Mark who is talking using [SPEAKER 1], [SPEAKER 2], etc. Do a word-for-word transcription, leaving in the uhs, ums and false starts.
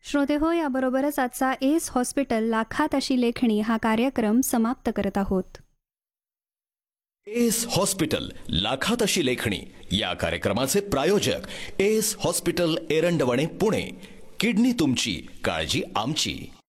[SPEAKER 1] श्रोते हो, याबरोबरच आजचा एस हॉस्पिटल लाखात अशी लेखणी हा कार्यक्रम समाप्त करत आहोत.
[SPEAKER 2] एस हॉस्पिटल लाखात अशी लेखणी या कार्यक्रमाचे प्रायोजक S hospital Erandwane Pune. Kidney तुमची, काळजी आमची.